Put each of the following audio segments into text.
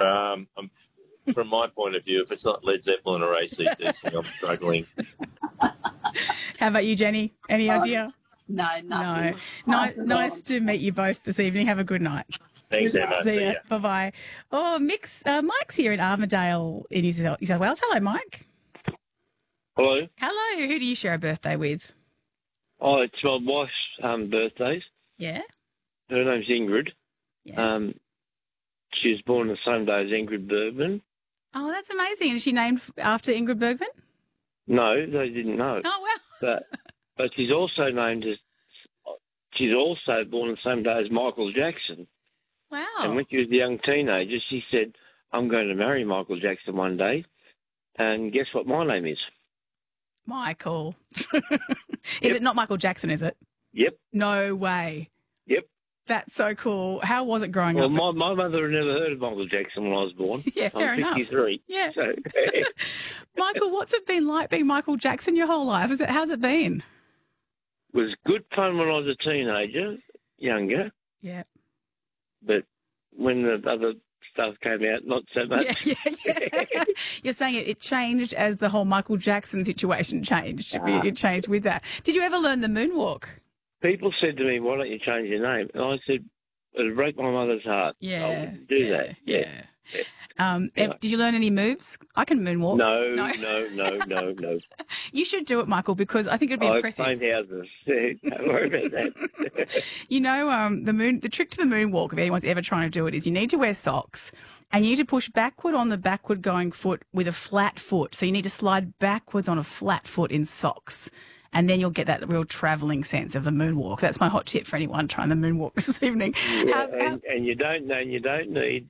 From my point of view, if it's not Led Zeppelin or AC/DC, I'm struggling. How about you, Jenny? Any idea? No, nothing. No. Nice to meet you both this evening. Have a good night. Thanks, Emma. See ya. Bye-bye. Oh, Mike's here in Armidale in New South Wales. Hello, Mike. Hello. Hello. Who do you share a birthday with? Oh, it's my wife's birthdays. Yeah? Her name's Ingrid. Yeah. She was born the same day as Ingrid Bergman. Oh, that's amazing. Is she named after Ingrid Bergman? No, they didn't know. Oh, well. But she's also she's also born the same day as Michael Jackson. Wow. And when she was a young teenager, she said, I'm going to marry Michael Jackson one day. And guess what my name is? Michael. Is it not Michael Jackson, is it? Yep. No way. Yep. That's so cool. How was it growing up? Well, my mother had never heard of Michael Jackson when I was born. Yeah, fair I'm enough. 53. Yeah. So, Michael, what's it been like being Michael Jackson your whole life? How's it been? it was good fun when I was a teenager, younger. Yeah. But when the other stuff came out, not so much. Yeah. You're saying it changed as the whole Michael Jackson situation changed. It changed with that. Did you ever learn the moonwalk? People said to me, why don't you change your name? And I said, it'll break my mother's heart. Yeah. I wouldn't do that. Yeah. Did you learn any moves? I can moonwalk. No. You should do it, Michael, because I think it'd be impressive. I paint houses. Don't worry about that. You know, the trick to the moonwalk, if anyone's ever trying to do it, is you need to wear socks and you need to push backward on the backward going foot with a flat foot. So you need to slide backwards on a flat foot in socks. And then you'll get that real travelling sense of the moonwalk. That's my hot tip for anyone trying the moonwalk this evening. Yeah, and you don't need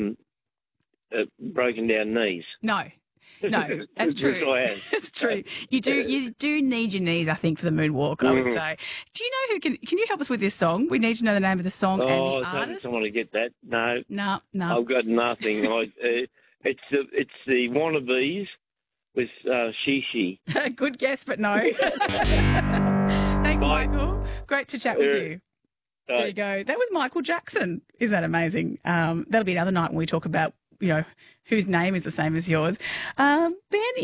broken down knees. No, that's true. It's true. You do need your knees, I think, for the moonwalk, I would say. Do you know who can you help us with this song? We need to know the name of the song and the artist. I don't want to get that. No. No. I've got nothing. It's the Wannabes with Shishi. Good guess, but no. Thanks, Bye. Michael. Great to chat with you. There you go. That was Michael Jackson. Isn't that amazing? That'll be another night when we talk about, whose name is the same as yours. Ben